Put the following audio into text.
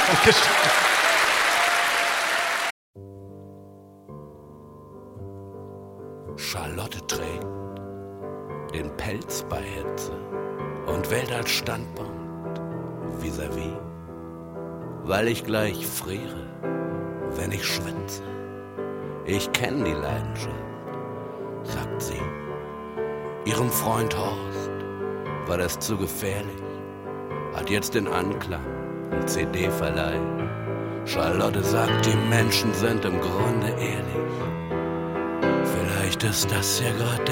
Charlotte trägt den Pelz bei Hitze und wählt als Standpunkt vis-à-vis, weil ich gleich friere, wenn ich schwitze. Ich kenn die Leidenschaft, sagt sie. Ihrem Freund Horst war das zu gefährlich, hat jetzt den Anklang im CD-Verleih. Charlotte sagt, die Menschen sind im Grunde ehrlich. Vielleicht ist das ja gerade